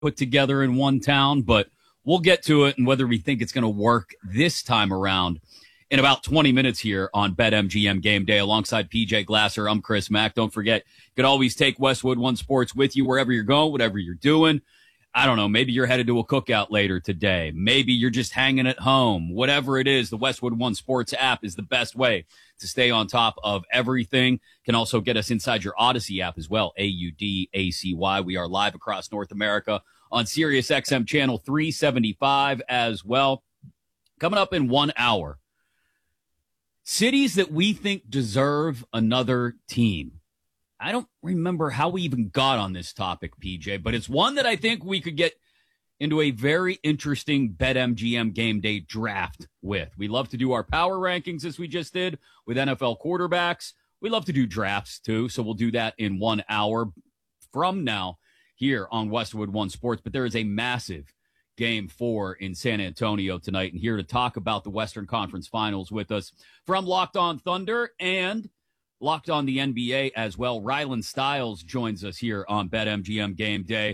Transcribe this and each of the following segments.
put together in one town, but we'll get to it and whether we think it's going to work this time around in about 20 minutes here on BetMGM Game Day. Alongside PJ Glasser, I'm Chris Mack. Don't forget, you can always take Westwood One Sports with you wherever you're going, whatever you're doing. I don't know, maybe you're headed to a cookout later today. Maybe you're just hanging at home. Whatever it is, the Westwood One Sports app is the best way to stay on top of everything. Can also get us inside your Odyssey app as well, AUDACY. We are live across North America on Sirius XM channel 375 as well. Coming up in 1 hour, cities that we think deserve another team. I don't remember how we even got on this topic, PJ, but it's one that I think we could get into a very interesting BetMGM Game Day draft with. We love to do our power rankings as we just did with NFL quarterbacks. We love to do drafts too, so we'll do that in 1 hour from now here on Westwood One Sports. But there is a massive Game 4 in San Antonio tonight, and here to talk about the Western Conference Finals with us from Locked On Thunder and Locked On the NBA as well, Rylan Stiles joins us here on BetMGM Game Day.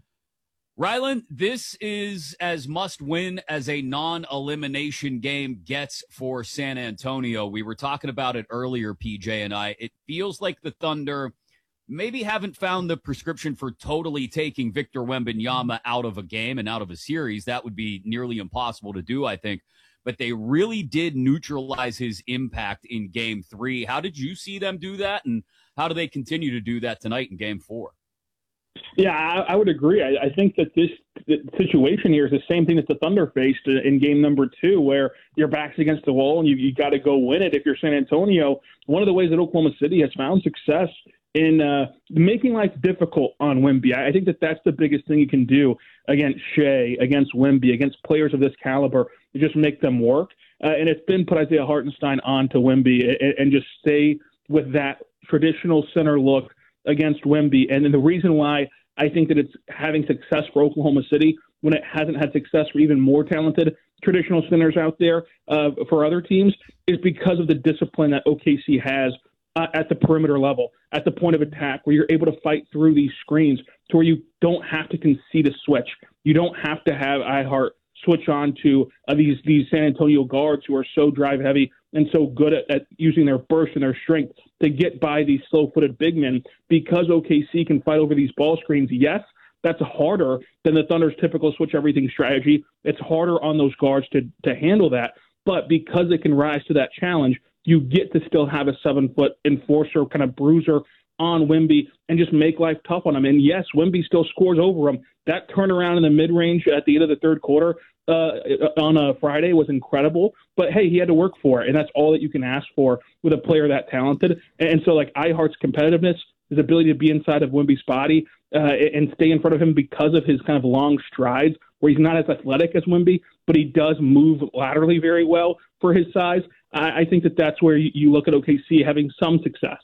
Rylan, this is as must-win as a non-elimination game gets for San Antonio. We were talking about it earlier, PJ and I. It feels like the Thunder maybe haven't found the prescription for totally taking Victor Wembanyama out of a game and out of a series. That would be nearly impossible to do, I think. But they really did neutralize his impact in Game 3. How did you see them do that, and how do they continue to do that tonight in Game 4? Yeah, I would agree. I think that the situation here is the same thing that the Thunder faced in Game number 2, where your back's against the wall and you got to go win it. If you're San Antonio, one of the ways that Oklahoma City has found success in making life difficult on Wemby. I think that that's the biggest thing you can do against Shea, against Wemby, against players of this caliber, to just make them work. And it's been put Isaiah Hartenstein on to Wemby and just stay with that traditional center look against Wemby. And then the reason why I think that it's having success for Oklahoma City when it hasn't had success for even more talented traditional centers out there for other teams is because of the discipline that OKC has at the perimeter level, at the point of attack, where you're able to fight through these screens to where you don't have to concede a switch. You don't have to have iHeart switch on to these San Antonio guards who are so drive heavy and so good at using their burst and their strength to get by these slow-footed big men. Because OKC can fight over these ball screens, yes, that's harder than the Thunder's typical switch-everything strategy. It's harder on those guards to handle that. But because they can rise to that challenge, you get to still have a 7-foot enforcer, kind of bruiser on Wemby and just make life tough on him. And yes, Wemby still scores over him. That turnaround in the mid-range at the end of the third quarter on a Friday was incredible. But, hey, he had to work for it, and that's all that you can ask for with a player that talented. And so, like, iHeart's competitiveness, his ability to be inside of Wemby's body and stay in front of him because of his kind of long strides, where he's not as athletic as Wemby, but he does move laterally very well for his size. I think that that's where you look at OKC having some success.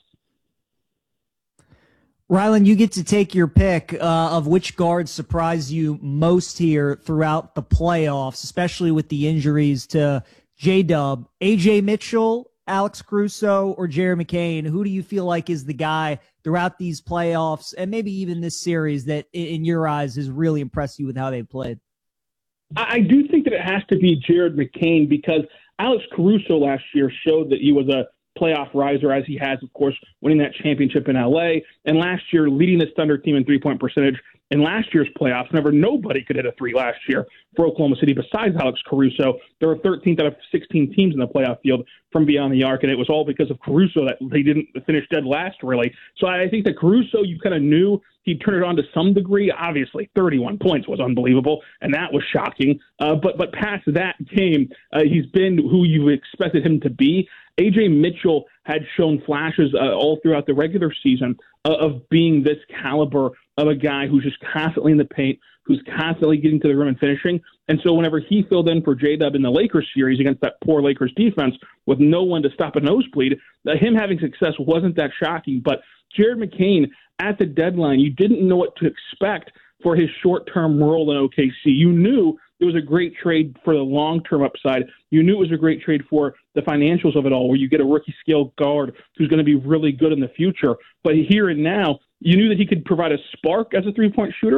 Rylan, you get to take your pick of which guards surprised you most here throughout the playoffs, especially with the injuries to J-Dub. AJ Mitchell, Alex Caruso, or Jared McCain? Who do you feel like is the guy throughout these playoffs and maybe even this series that, in your eyes, has really impressed you with how they've played? I do think that it has to be Jared McCain, because Alex Caruso last year showed that he was a playoff riser, as he has, of course, winning that championship in L.A. and last year leading this Thunder team in three-point percentage in last year's playoffs. Nobody could hit a three last year for Oklahoma City besides Alex Caruso. There were 13th out of 16 teams in the playoff field from beyond the arc, and it was all because of Caruso that they didn't finish dead last, really. So I think that Caruso, you kind of knew he'd turn it on to some degree. Obviously, 31 points was unbelievable, and that was shocking. But past that game, he's been who you expected him to be. A.J. Mitchell had shown flashes all throughout the regular season of being this caliber of a guy who's just constantly in the paint, who's constantly getting to the rim and finishing. And so whenever he filled in for J-Dub in the Lakers series against that poor Lakers defense with no one to stop a nosebleed, him having success wasn't that shocking. But Jared McCain, at the deadline, you didn't know what to expect for his short-term role in OKC. You knew it was a great trade for the long-term upside. You knew it was a great trade for the financials of it all, where you get a rookie-scale guard who's going to be really good in the future. But here and now, you knew that he could provide a spark as a three-point shooter,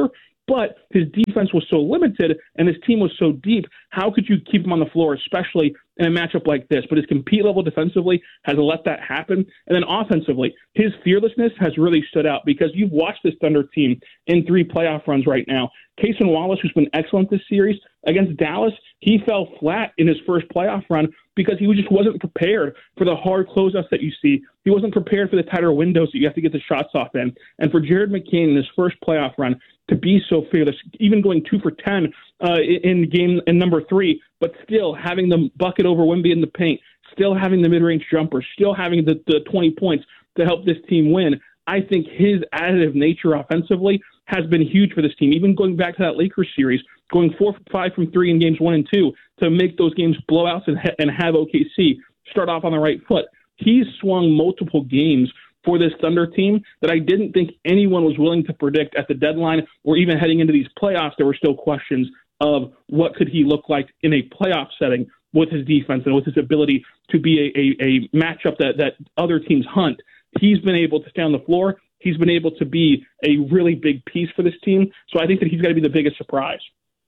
But his defense was so limited and his team was so deep. How could you keep him on the floor, especially in a matchup like this? But his compete level defensively has let that happen. And then offensively, his fearlessness has really stood out because you've watched this Thunder team in 3 playoff runs right now. Cason Wallace, who's been excellent this series, against Dallas, he fell flat in his first playoff run because he just wasn't prepared for the hard closeouts that you see. He wasn't prepared for the tighter windows that you have to get the shots off in. And for Jared McCain in his first playoff run to be so fearless, even going 2 for 10 in number 3, but still having the bucket over Wemby in the paint, still having the mid-range jumper, still having the 20 points to help this team win. I think his additive nature offensively has been huge for this team. Even going back to that Lakers series, going 4 for 5 from 3 in games 1 and 2 to make those games blowouts and have OKC start off on the right foot. He's swung multiple games for this Thunder team that I didn't think anyone was willing to predict at the deadline or even heading into these playoffs. There were still questions of what could he look like in a playoff setting with his defense and with his ability to be a matchup that other teams hunt. He's been able to stay on the floor. He's been able to be a really big piece for this team. So I think that he's got to be the biggest surprise.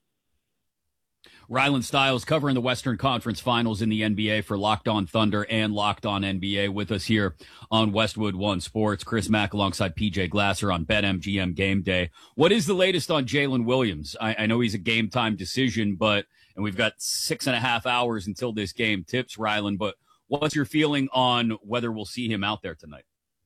Rylan Stiles covering the Western Conference Finals in the NBA for Locked On Thunder and Locked On NBA with us here on Westwood One Sports. Chris Mack alongside PJ Glasser on BetMGM Game Day. What is the latest on Jalen Williams? I know he's a game time decision, and we've got 6.5 hours until this game tips, Rylan, but what's your feeling on whether we'll see him out there tonight?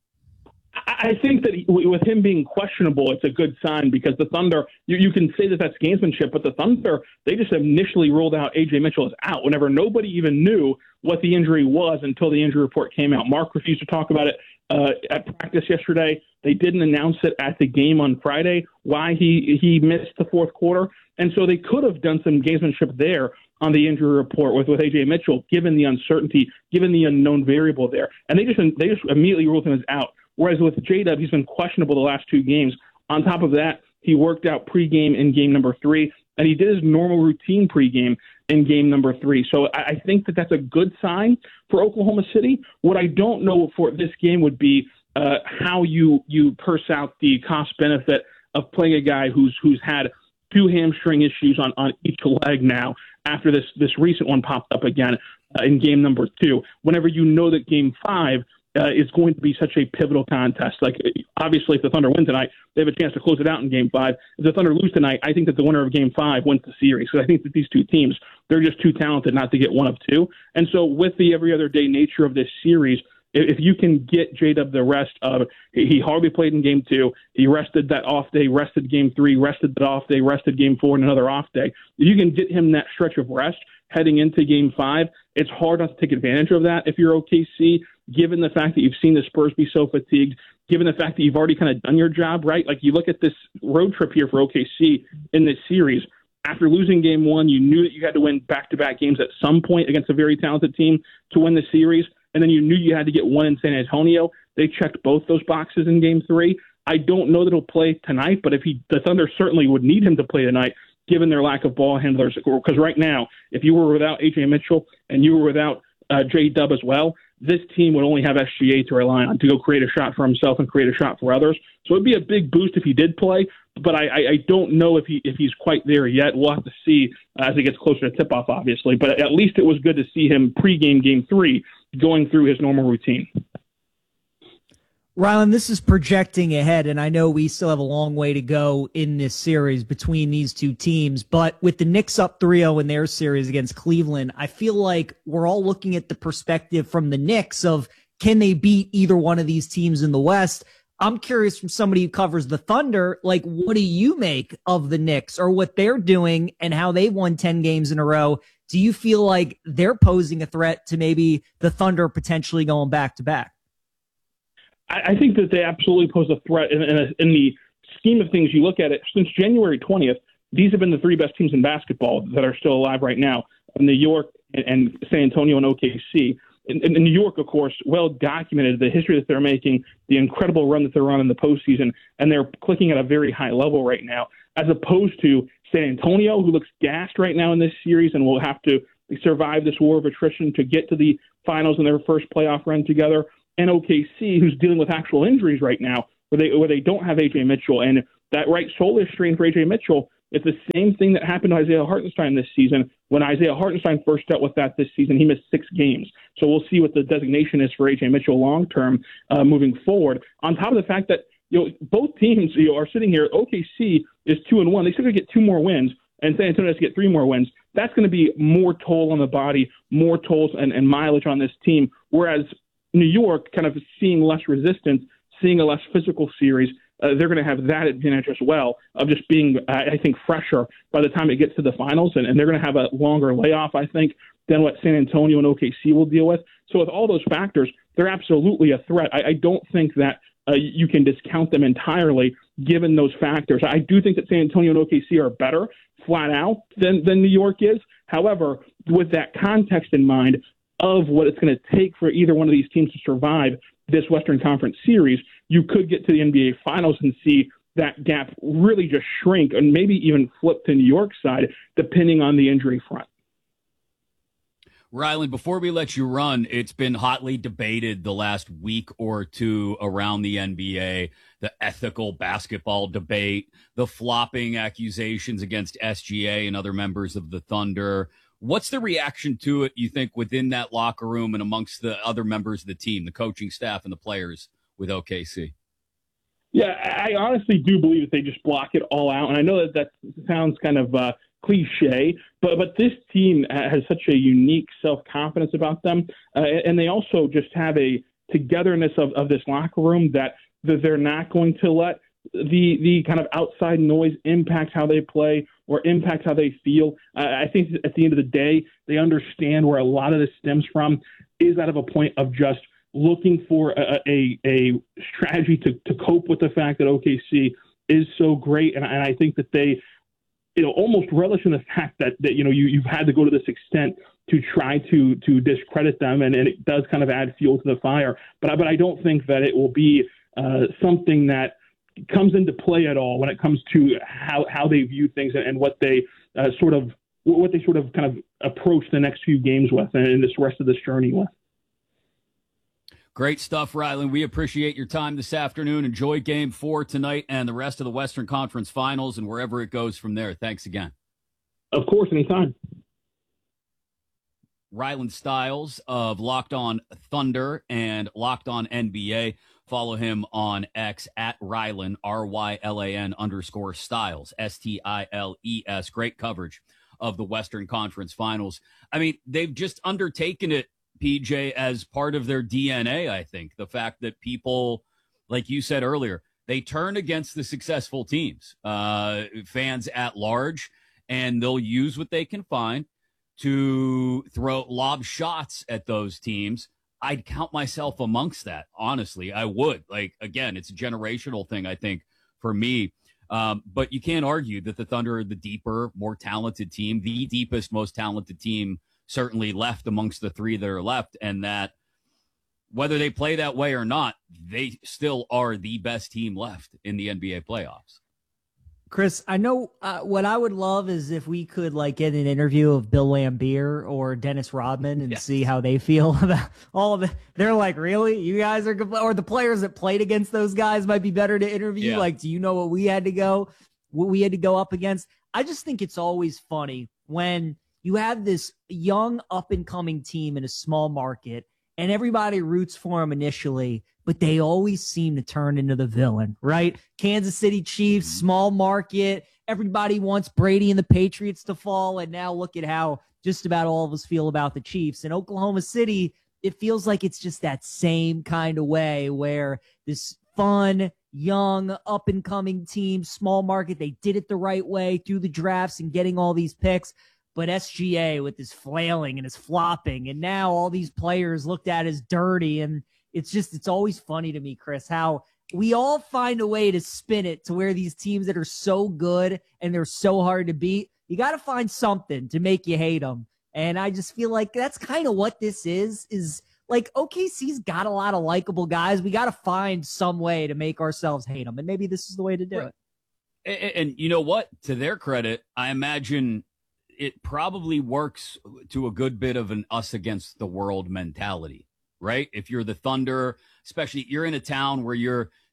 I think that with him being questionable, it's a good sign because the Thunder, you can say that that's gamesmanship, but the Thunder, they just initially ruled out A.J. Mitchell as out whenever nobody even knew what the injury was until the injury report came out. Mark refused to talk about it at practice yesterday. They didn't announce it at the game on Friday, why he missed the fourth quarter. And so they could have done some gamesmanship there on the injury report with A.J. Mitchell, given the uncertainty, given the unknown variable there. And they just immediately ruled him as out. Whereas with J-Dub, he's been questionable the last 2 games. On top of that, he worked out pregame in game number 3, and he did his normal routine pregame in game number 3. So I think that that's a good sign for Oklahoma City. What I don't know for this game would be how you purse out the cost benefit of playing a guy who's had 2 hamstring issues on each leg now after this recent one popped up again in game number 2. Whenever you know that game 5 is going to be such a pivotal contest. Like, obviously, if the Thunder win tonight, they have a chance to close it out in Game 5. If the Thunder lose tonight, I think that the winner of Game 5 wins the series. Because I think that these 2 teams, they're just too talented not to get one of 2. And so with the every other day nature of this series, if you can get J-Dub the rest of, he hardly played in Game 2, he rested that off day, rested Game 3, rested that off day, rested Game 4, and another off day. If you can get him that stretch of rest heading into Game 5, it's hard not to take advantage of that if you're OKC, given the fact that you've seen the Spurs be so fatigued, given the fact that you've already kind of done your job, right? Like, you look at this road trip here for OKC in this series. After losing Game 1, you knew that you had to win back-to-back games at some point against a very talented team to win the series, and then you knew you had to get one in San Antonio. They checked both those boxes in Game 3. I don't know that he'll play tonight, but the Thunder certainly would need him to play tonight, given their lack of ball handlers. Because right now, if you were without A.J. Mitchell and you were without J-Dub as well, this team would only have SGA to rely on to go create a shot for himself and create a shot for others. So it'd be a big boost if he did play, but I don't know if he's quite there yet. We'll have to see as it gets closer to tip-off, obviously. But at least it was good to see him pregame Game 3 going through his normal routine. Rylan, this is projecting ahead, and I know we still have a long way to go in this series between these 2 teams, but with the Knicks up 3-0 in their series against Cleveland, I feel like we're all looking at the perspective from the Knicks of, can they beat either one of these teams in the West? I'm curious, from somebody who covers the Thunder, like, what do you make of the Knicks or what they're doing and how they've won 10 games in a row? Do you feel like they're posing a threat to maybe the Thunder potentially going back-to-back? I think that they absolutely pose a threat in the scheme of things. You look at it, since January 20th, these have been the 3 best teams in basketball that are still alive right now: New York and San Antonio and OKC. In New York, of course, well documented the history that they're making, the incredible run that they're on in the postseason, and they're clicking at a very high level right now, as opposed to San Antonio, who looks gassed right now in this series and will have to survive this war of attrition to get to the finals in their first playoff run together. And OKC, who's dealing with actual injuries right now, where they don't have A.J. Mitchell, and that right shoulder strain for A.J. Mitchell, it's the same thing that happened to Isaiah Hartenstein this season. When Isaiah Hartenstein first dealt with that this season, he missed 6 games. So we'll see what the designation is for A.J. Mitchell long-term moving forward. On top of the fact that both teams are sitting here. OKC is 2-1. They still got to get 2 more wins, and San Antonio has to get 3 more wins. That's going to be more toll on the body, more tolls and mileage on this team, whereas New York kind of seeing less resistance, seeing a less physical series, they're going to have that advantage as well of just being, I think, fresher by the time it gets to the finals, and they're going to have a longer layoff, I think, than what San Antonio and OKC will deal with. So with all those factors, they're absolutely a threat. I don't think that you can discount them entirely given those factors. I do think that San Antonio and OKC are better flat out than New York is. However, with that context in mind of what it's going to take for either one of these teams to survive this Western Conference series, you could get to the NBA Finals and see that gap really just shrink and maybe even flip to New York's side, depending on the injury front. Rylan, before we let you run, it's been hotly debated the last week or two around the NBA, the ethical basketball debate, the flopping accusations against SGA and other members of the Thunder. What's the reaction to it, you think, within that locker room and amongst the other members of the team, the coaching staff and the players with OKC? Yeah, I honestly do believe that they just block it all out. And I know that sounds kind of cliche, but this team has such a unique self-confidence about them. And they also just have a togetherness of this locker room that they're not going to let the kind of outside noise impact how they play or impact how they feel. I think at the end of the day, they understand where a lot of this stems from is out of a point of just looking for a strategy to cope with the fact that OKC is so great. And I think that they almost relish in the fact that you've had to go to this extent to try to discredit them, and it does kind of add fuel to the fire. But I don't think that it will be something that comes into play at all when it comes to how they view things and what they sort of kind of approach the next few games with and this rest of this journey with. Great stuff, Rylan. We appreciate your time this afternoon. Enjoy Game 4 tonight and the rest of the Western Conference Finals and wherever it goes from there. Thanks again. Of course, anytime. Rylan Stiles of Locked On Thunder and Locked On NBA. Follow him on X at Rylan, RYLAN_Stiles, STILES. Great coverage of the Western Conference Finals. I mean, they've just undertaken it, PJ, as part of their DNA, I think. The fact that people, like you said earlier, they turn against the successful teams, fans at large, and they'll use what they can find to lob shots at those teams. I'd count myself amongst that, honestly. I would. Like, again, it's a generational thing, I think, for me. But you can't argue that the Thunder are the deeper, more talented team, the deepest, most talented team certainly left amongst the 3 that are left, and that whether they play that way or not, they still are the best team left in the NBA playoffs. Chris, I know what I would love is if we could get an interview of Bill Laimbeer or Dennis Rodman and see how they feel about all of it. They're like, really? You guys are good? Or the players that played against those guys might be better to interview. Yeah. Do you know what we had to go up against? I just think it's always funny when you have this young up-and-coming team in a small market, and everybody roots for them initially, but they always seem to turn into the villain, right? Kansas City Chiefs, small market. Everybody wants Brady and the Patriots to fall, and now look at how just about all of us feel about the Chiefs. In Oklahoma City, it feels like it's just that same kind of way where this fun, young, up-and-coming team, small market, they did it the right way through the drafts and getting all these picks. But SGA with his flailing and his flopping, and now all these players looked at as dirty. And it's always funny to me, Chris, how we all find a way to spin it to where these teams that are so good and they're so hard to beat, you got to find something to make you hate them. And I just feel like that's kind of what this is OKC's got a lot of likable guys. We got to find some way to make ourselves hate them. And maybe this is the way to do it. And you know what? To their credit, I imagine it probably works to a good bit of an us against the world mentality, right? If you're the Thunder, especially you're in a town where you're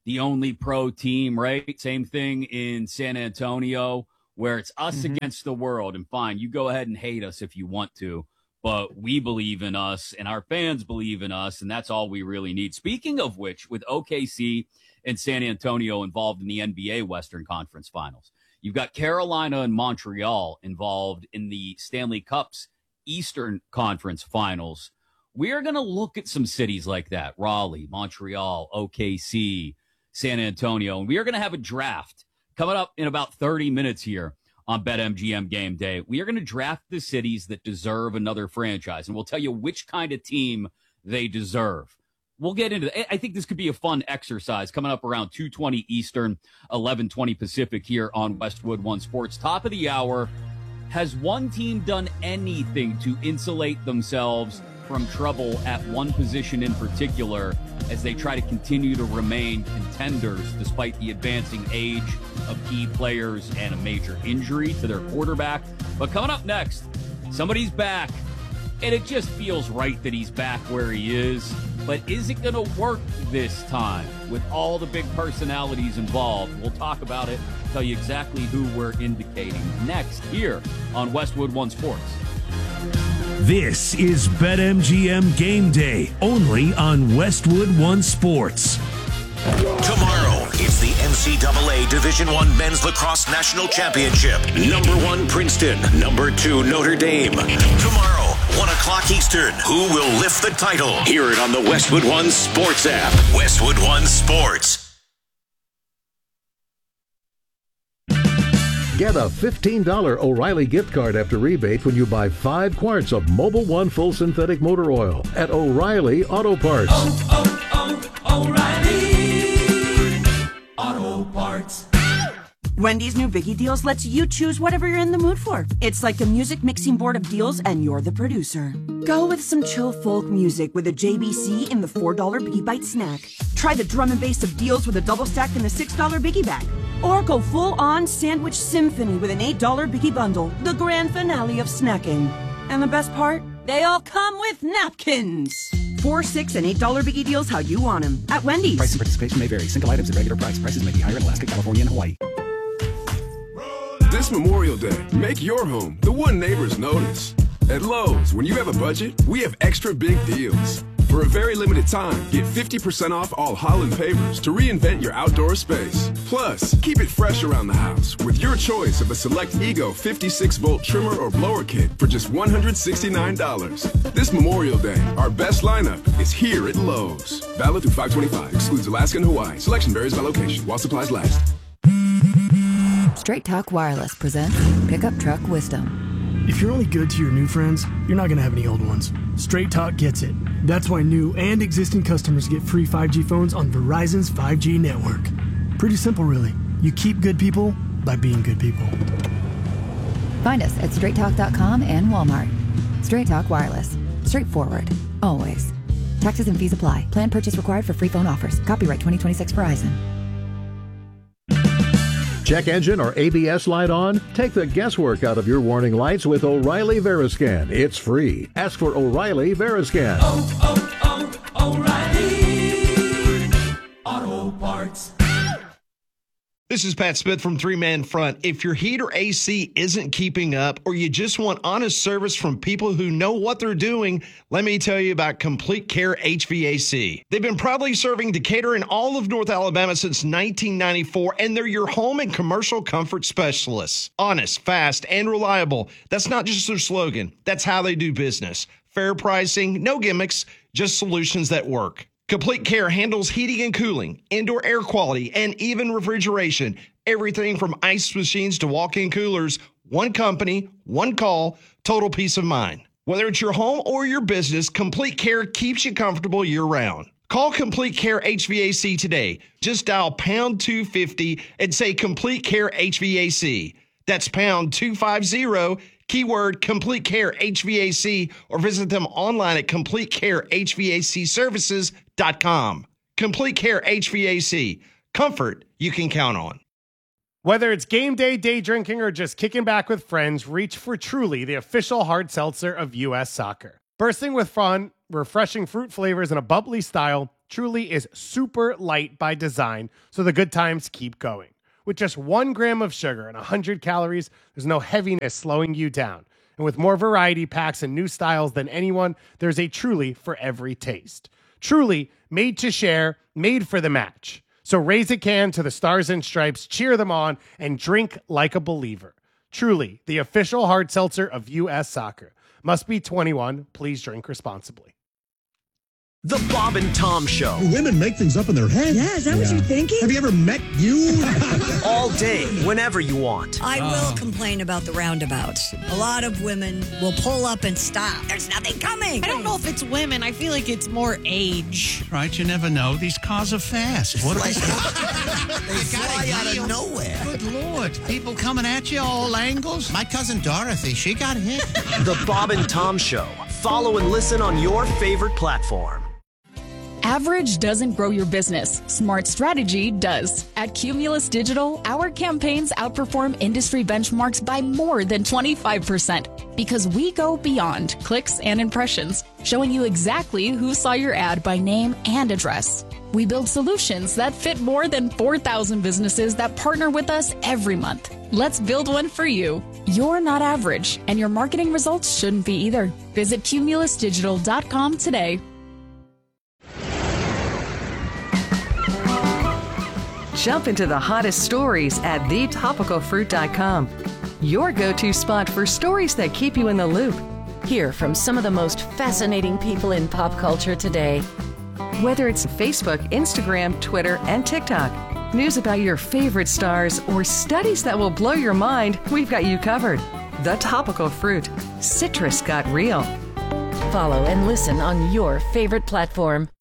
the only pro team, right? Same thing in San Antonio, where it's us against the world. And fine, you go ahead and hate us if you want to, but we believe in us and our fans believe in us, and that's all we really need. Speaking of which, with OKC and San Antonio involved in the NBA Western Conference Finals, you've got Carolina and Montreal involved in the Stanley Cup's Eastern Conference Finals. We are going to look at some cities like that: Raleigh, Montreal, OKC, San Antonio. And we are going to have a draft coming up in about 30 minutes here on BetMGM Game Day. We are going to draft the cities that deserve another franchise, and we'll tell you which kind of team they deserve. We'll get into that. I think this could be a fun exercise coming up around 2:20 Eastern, 11:20 Pacific here on Westwood One Sports. Top of the hour. Has one team done anything to insulate themselves from trouble at one position in particular as they try to continue to remain contenders despite the advancing age of key players and a major injury to their quarterback? But coming up next, somebody's back, and it just feels right that he's back where he is. But is it going to work this time with all the big personalities involved? We'll talk about it, tell you exactly who we're indicating next here on Westwood One Sports. This is BetMGM Game Day, only on Westwood One Sports. Tomorrow, it's the NCAA Division I Men's Lacrosse National Championship. Number 1, Princeton. Number 2, Notre Dame. Tomorrow, 1 o'clock Eastern. Who will lift the title? Hear it on the Westwood One Sports app. Westwood One Sports. Get a $15 O'Reilly gift card after rebate when you buy 5 quarts of Mobil 1 full synthetic motor oil at O'Reilly Auto Parts. O'Reilly Auto Parts. Wendy's new Biggie Deals lets you choose whatever you're in the mood for. It's like a music mixing board of deals, and you're the producer. Go with some chill folk music with a JBC in the $4 Biggie Bite snack. Try the drum and bass of deals with a double stack in the $6 Biggie Bag. Or go full-on sandwich symphony with an $8 Biggie Bundle, the grand finale of snacking. And the best part? They all come with napkins. $4, $6, and $8 Biggie Deals how you want them at Wendy's. Price and participation may vary. Single items at regular price. Prices may be higher in Alaska, California, and Hawaii. This Memorial Day, make your home the one neighbors notice. At Lowe's, when you have a budget, we have extra big deals. For a very limited time, get 50% off all Holland pavers to reinvent your outdoor space. Plus, keep it fresh around the house with your choice of a select Ego 56-volt trimmer or blower kit for just $169. This Memorial Day, our best lineup is here at Lowe's. Valid through 5/25. Excludes Alaska and Hawaii. Selection varies by location while supplies last. Straight Talk Wireless presents Pickup Truck Wisdom. If you're only good to your new friends, you're not going to have any old ones. Straight Talk gets it. That's why new and existing customers get free 5G phones on Verizon's 5G network. Pretty simple, really. You keep good people by being good people. Find us at straighttalk.com and Walmart. Straight Talk Wireless. Straightforward. Always. Taxes and fees apply. Plan purchase required for free phone offers. Copyright 2026 Verizon. Check engine or ABS light on? Take the guesswork out of your warning lights with O'Reilly Veriscan. It's free. Ask for O'Reilly Veriscan. O'Reilly Auto Parts. This is Pat Smith from Three Man Front. If your heat or AC isn't keeping up, or you just want honest service from people who know what they're doing, let me tell you about Complete Care HVAC. They've been proudly serving Decatur and all of North Alabama since 1994, and they're your home and commercial comfort specialists. Honest, fast, and reliable. That's not just their slogan. That's how they do business. Fair pricing, no gimmicks, just solutions that work. Complete Care handles heating and cooling, indoor air quality, and even refrigeration. Everything from ice machines to walk-in coolers. One company, one call, total peace of mind. Whether it's your home or your business, Complete Care keeps you comfortable year-round. Call Complete Care HVAC today. Just dial pound 250 and say Complete Care HVAC. That's pound 250, keyword Complete Care HVAC, or visit them online at CompleteCareHVACservices.com. Complete Care HVAC. Comfort you can count on. Whether it's game day, day drinking, or just kicking back with friends, reach for Truly, the official hard seltzer of U.S. soccer. Bursting with fun, refreshing fruit flavors, and a bubbly style, Truly is super light by design, so the good times keep going. With just 1 gram of sugar and 100 calories, there's no heaviness slowing you down. And with more variety packs and new styles than anyone, there's a Truly for every taste. Truly, made to share, made for the match. So raise a can to the Stars and Stripes, cheer them on, and drink like a believer. Truly, the official hard seltzer of U.S. Soccer. Must be 21. Please drink responsibly. The Bob and Tom Show. Women make things up in their head. Yeah, is that what you're thinking? Have you ever met you? All day, whenever you want. I will complain about the roundabouts. A lot of women will pull up and stop. There's nothing coming. I don't know if it's women. I feel like it's more age. Right, you never know. These cars are fast. What They fly out of nowhere. Good Lord. People coming at you all angles. My cousin Dorothy, she got hit. The Bob and Tom Show. Follow and listen on your favorite platform. Average doesn't grow your business. Smart strategy does. At Cumulus Digital, our campaigns outperform industry benchmarks by more than 25% because we go beyond clicks and impressions, showing you exactly who saw your ad by name and address. We build solutions that fit more than 4,000 businesses that partner with us every month. Let's build one for you. You're not average, and your marketing results shouldn't be either. Visit cumulusdigital.com today. Jump into the hottest stories at thetopicalfruit.com. Your go-to spot for stories that keep you in the loop. Hear from some of the most fascinating people in pop culture today. Whether it's Facebook, Instagram, Twitter, and TikTok, news about your favorite stars, or studies that will blow your mind, we've got you covered. The Topical Fruit. Citrus got real. Follow and listen on your favorite platform.